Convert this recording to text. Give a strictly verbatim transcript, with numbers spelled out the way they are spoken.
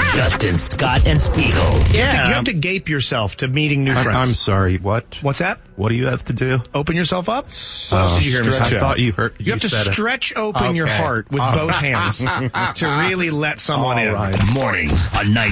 Justin, Scott, and Spiegel. Yeah. You have to gape yourself to meeting new I'm, friends. I'm sorry, what? What's that? What do you have to do? Open yourself up? What Uh, else did you hear me stretch- say? I thought you heard. You have to said it. stretch open your Okay. heart with All both right. hands to really let someone All in. right. Mornings on ninety.